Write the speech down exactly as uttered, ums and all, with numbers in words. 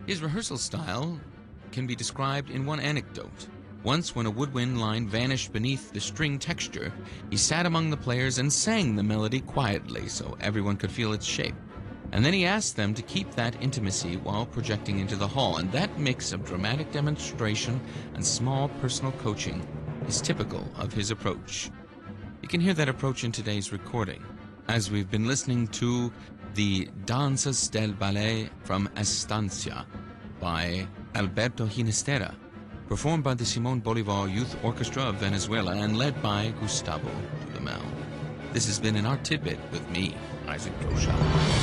His rehearsal style can be described in one anecdote. Once, when a woodwind line vanished beneath the string texture, he sat among the players and sang the melody quietly so everyone could feel its shape. And then he asked them to keep that intimacy while projecting into the hall, and that mix of dramatic demonstration and small personal coaching is typical of his approach. You can hear that approach in today's recording, as we've been listening to the Danzas del Ballet from Estancia by Alberto Ginastera, performed by the Simón Bolívar Youth Orchestra of Venezuela and led by Gustavo Dudamel. This has been an Art Tidbit with me, Isaac Rocha.